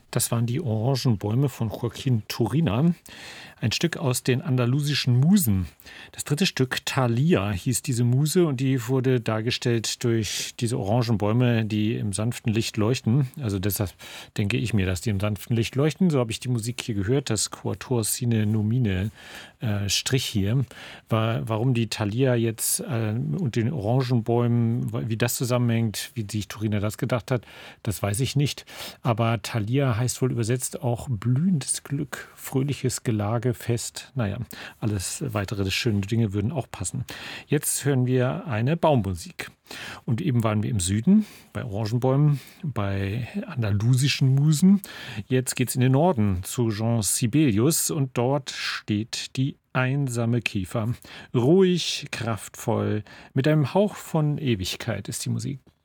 Das waren die Orangenbäume von Joaquin Turina, ein Stück aus den andalusischen Musen. Das dritte Stück, Thalia, hieß diese Muse und die wurde dargestellt durch diese Orangenbäume, die im sanften Licht leuchten. Also deshalb denke ich mir, dass die im sanften Licht leuchten. So habe ich die Musik hier gehört, das Quatuor Sine Numine Strich hier. Warum die Thalia jetzt und den Orangenbäumen, wie das zusammenhängt, wie sich Turina das gedacht hat, das weiß ich nicht. Aber Thalia heißt wohl übersetzt auch blühendes Glück, fröhliches Gelage, Fest. Naja, alles weitere schöne Dinge würden auch passen. Jetzt hören wir eine Baummusik. Und eben waren wir im Süden, bei Orangenbäumen, bei andalusischen Musen. Jetzt geht's in den Norden zu Jean Sibelius und dort steht die einsame Kiefer. Ruhig, kraftvoll, mit einem Hauch von Ewigkeit ist die Musik.